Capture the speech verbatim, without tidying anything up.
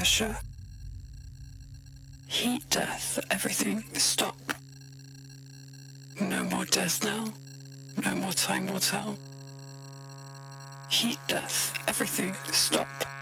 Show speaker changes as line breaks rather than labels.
inertia. Heat death, everything, stop. No more death now. No more time will tell. Heat death, everything, stop.